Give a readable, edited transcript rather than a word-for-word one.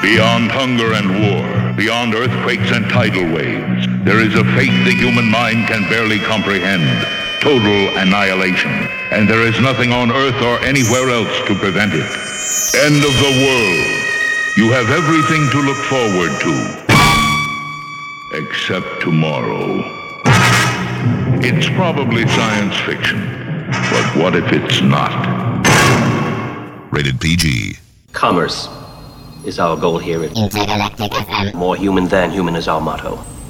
Beyond hunger and war, beyond earthquakes and tidal waves, there is a fate the human mind can barely comprehend. Total annihilation. And there is nothing on Earth or anywhere else to prevent it. End of the world. You have everything to look forward to. Except tomorrow. It's probably science fiction. But what if it's not? Rated PG. Commerce is our goal here at Intergalactic FM. More human than human is our motto.